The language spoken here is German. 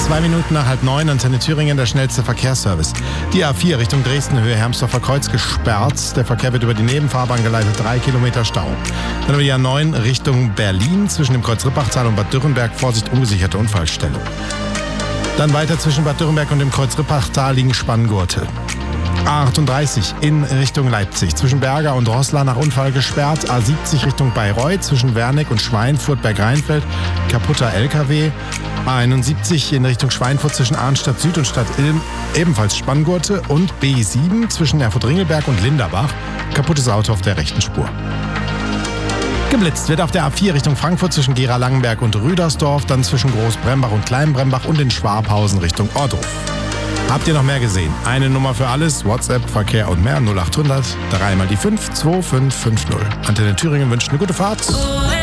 2 Minuten nach 8:30, Antenne Thüringen, der schnellste Verkehrsservice. Die A4 Richtung Dresden, Höhe Hermsdorfer Kreuz gesperrt. Der Verkehr wird über die Nebenfahrbahn geleitet, 3 Kilometer Stau. Dann über die A9 Richtung Berlin, zwischen dem Kreuz Rippachtal und Bad Dürrenberg, Vorsicht, ungesicherte Unfallstelle. Dann weiter zwischen Bad Dürrenberg und dem Kreuz Rippachtal liegen Spanngurte. A38 in Richtung Leipzig, zwischen Berger und Roßla nach Unfall gesperrt. A70 Richtung Bayreuth, zwischen Wernick und Schweinfurt bei Greinfeld, kaputter LKW. A71 in Richtung Schweinfurt zwischen Arnstadt Süd und Stadt Ilm, ebenfalls Spanngurte. Und B7 zwischen Erfurt-Ringelberg und Linderbach, kaputtes Auto auf der rechten Spur. Geblitzt wird auf der A4 Richtung Frankfurt zwischen Gera-Langenberg und Rüdersdorf, dann zwischen Großbrembach und Kleinbrembach und in Schwabhausen Richtung Ohrdruf. Habt ihr noch mehr gesehen? Eine Nummer für alles, WhatsApp, Verkehr und mehr, 0800 3 mal die 5 2550. Antenne Thüringen wünscht eine gute Fahrt.